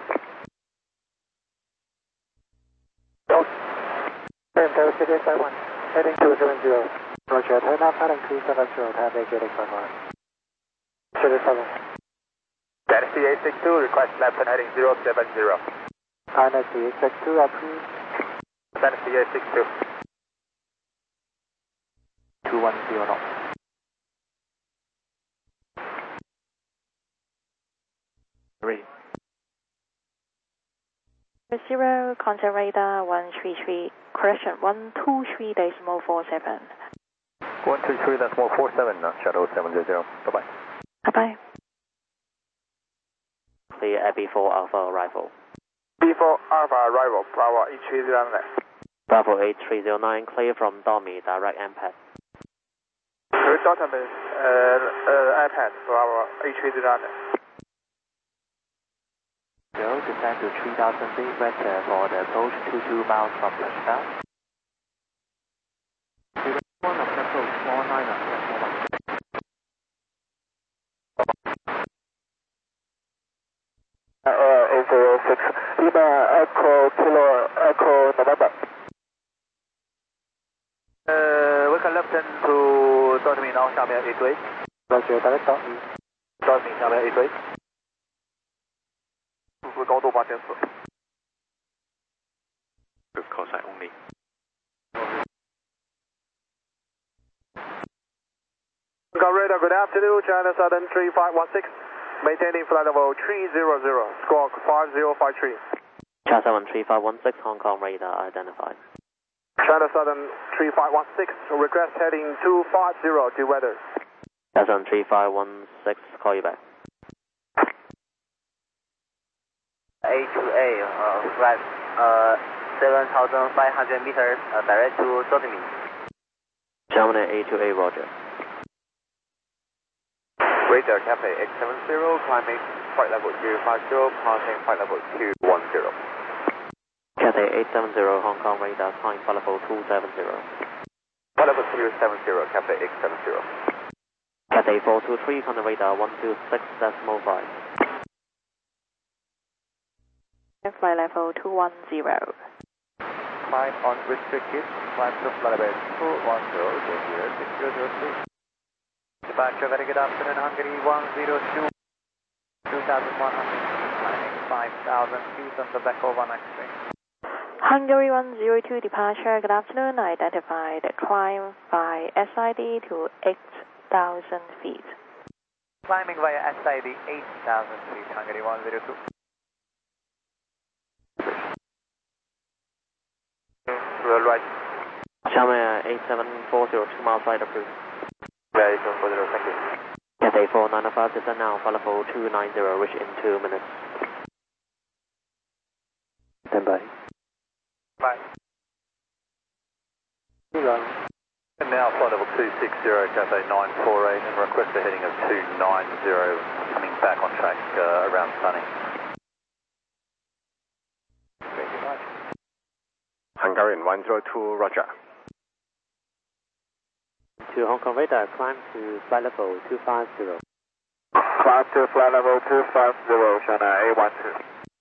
Delta City five one, heading two seven zero. Roger, turn up heading two seven zero, traffic getting five one. City seven. Dynasty eight six two, request left and heading zero seven zero. Dynasty eight six two, approved. Dynasty eight six two. two one zero knots. Three. Zero, contact radar one three three, correction one two three decimal four seven. one two three decimal four seven, Shadow seven zero zero. Bye bye. Bye bye. Clear B four Alpha arrival. B four Alpha arrival, Bravo eight three zero nine. Bravo eight three zero nine, clear from Domi, direct M PAD. Clear database, uh, uh, iPad, Bravo eight three zero nine. Zero, descend to three thousand feet, vector for the approach two two miles from touchdown. One of approach four nine. Uh, eight zero six, Lima Echo Kilo Echo November. Uh, we can left turn to 多米 now 下面 A 堆。 Roger, direct dot me. 多米下面 A 堆。速度高度八千四。 Good call sign only. Radar, good afternoon, China Southern three five one six, maintaining flight level three zero zero, squawk five zero five three. China seven three five one six, Hong Kong radar identified. China Southern three five one six, request heading two five zero, due weather. China seven three five one six, call you back. A two A, uh, flight uh, seven thousand five hundred meters, uh, direct to Domi. Germany A two A, roger. Radar Cafe X seven zero, climbing flight level two five zero, passing flight level two one zero. Cathay eight seven zero, Hong Kong radar, climb flight level two seven zero. Flight level two seven zero, Cafe X seven zero. Cathay four two three, contact radar one two six decimal five. Flight level two one zero. Climb on restricted, climb to flight level two one zero, zero six zero zero three. Departure, very good afternoon, Hungary one zero two, two thousand one hundred, climbing five thousand feet on the back of one X-ray. Hungary one zero two, departure, good afternoon, identified, climb by S I D to eight thousand feet. Climbing via S I D eight thousand feet, Hungary one zero two. Roll right. China eight seven four zero, two miles right approved. Yeah, eight seven four zero, thank you. Cathay four nine five, descend now, flight level two nine zero, reach in two minutes. Stand by. Bye. And now flight level two six zero, Cathay nine four eight, and request a heading of two nine zero, coming back on track uh, around Sunny. Thank you much. Hungarian one zero two, roger. To Hong Kong radar, climb to flight level two five zero. Climb to flight level two five zero, Shanghai A one two.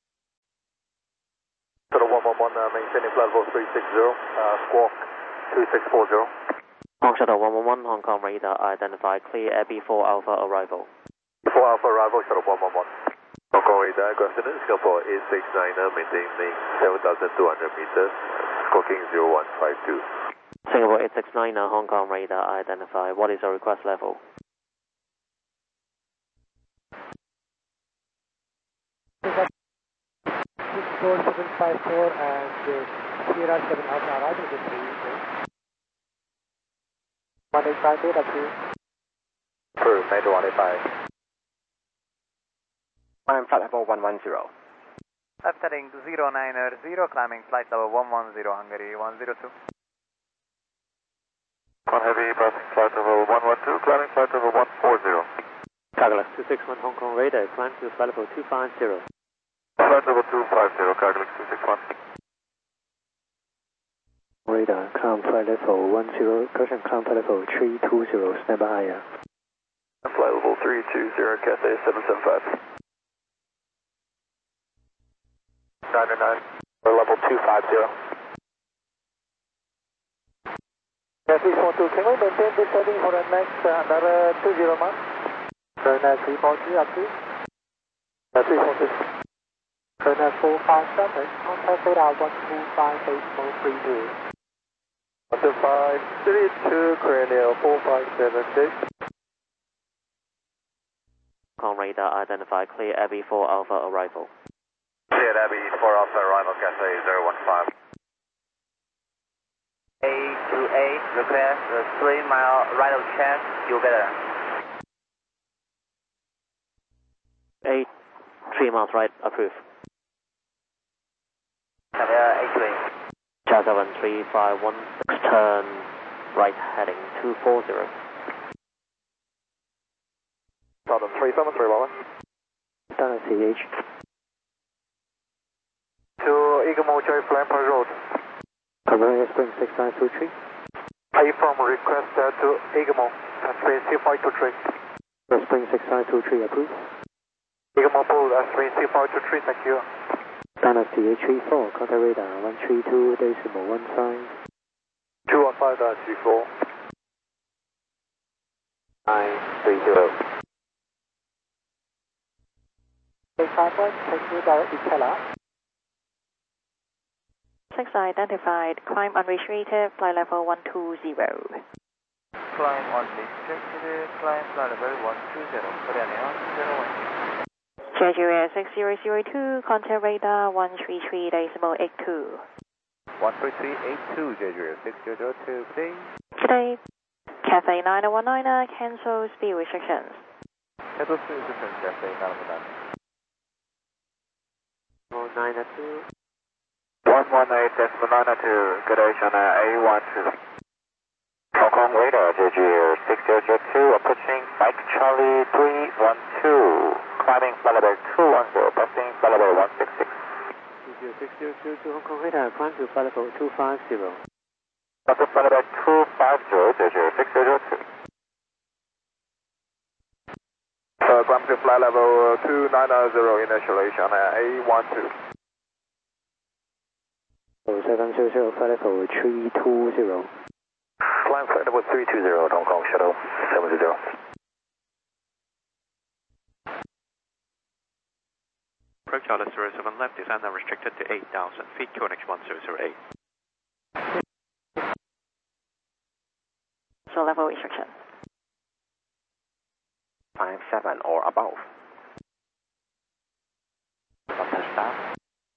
Shuttle one one one, uh, maintaining flight level three six zero, uh, squawk two six four zero. Hong Shuttle one one one, Hong Kong radar identified clear Air B four Alpha arrival. four Alpha arrival, Shuttle one one one. Hong Kong radar, good afternoon, Singapore eight six nine, maintaining seven thousand two hundred meters, squawking zero one five two. Singapore eight six nine, Hong Kong radar identified. What is your request level? six four seven five four and uh, Sierra seven Alpha arrival with three. one eight five eight, approved. Approved, Major one eight five. Climb flight level one one zero. Left heading zero nine zero, climbing flight level one one zero, Hungary one zero two. One heavy, passing flight level one one two, climbing flight level one four zero. Carglass two six one Hong Kong radar, climb to flight level two five zero. Flight level two five zero, Carglass two six one. Radar, climb flight level one zero, caution climb flight level three two zero, stand by higher. Flight level three two zero, Cathay seven seven five. nine nine, level two five zero. Yeah, three four two, can we maintain this heading for the next uh, another two zero miles? Corona three four two, approved. Yeah, three four two. Corona four five seven, contact radar one two five eight four three two. one two five three two, Corona four five seven six. Hong Kong radar identified clear Air B four Alpha arrival. Cleared Air B four Alpha arrival, Cathay zero one five. A two A, request a three mile right of check, you better. eight, three miles right, approved. Have a A two A. Charlie seven three five one six, turn right heading two four zero. Southern three seven three, Lala. Dana C H. To Egamo J Flamper Road. Corolla Spring six nine two three. A-firm request uh, to Egamo, Space C five two three. Spring six nine two three, approved. Egamo Bull, Space C five two three, thank you. Dana C H three four, contact radar one three two decimal one five. two one five dash three four. nine three zero. eight five one, thank you, direct Itala. six identified, climb unrestricted, flight level one two zero. Climb unrestricted, climb flight level one two zero, Korean Air zero one six. Jeju Air six zero zero two, contact radar one three three decimal eight two. one three three eight two, Jeju Air six zero zero two, please. Today, Cathay nine one nine, cancel speed restrictions. Cancel speed restrictions, Cathay nine one nine. oh nine two. one one eight decimal nine two, good day, Shanghai A one two. Hong Kong radar, Jeju Air six zero zero two, approaching Mike Charlie three one two, climbing flight level two one zero, passing flight level one six six. six zero two to Hong Kong radar, climb to flight level two five zero. Passing flight level two five zero, Jeju Air six zero zero two. Uh, climb to flight level two nine zero, initially, Shanghai A one two. seven zero zero, flight level three two zero. Climb flight level three two zero, Hong Kong Shuttle seven zero. Approach Charlie zero seven left, descend unrestricted to eight thousand feet, Q N H one zero zero eight. So level restriction. five seven or above. Touchdown.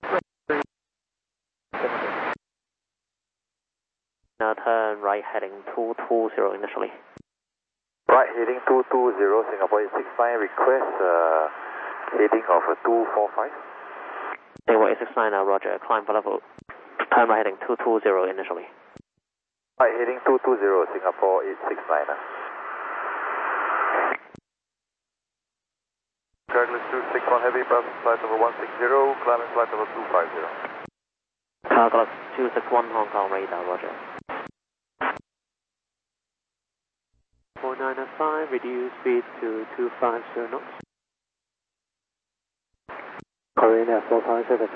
Now turn right heading two two zero initially. Right heading two two zero, Singapore eight six nine, request uh, heading of uh, two four five. Singapore eight six nine, uh, roger, climb for level. Turn right heading two two zero initially. Right heading two two zero, Singapore eight six nine. Carglass two six one heavy, passing flight level one six zero, climbing flight level two five zero. Carglass two six one Hong Kong radar, roger. four nine five, reduce speed to two five zero knots. Virginia four five seven.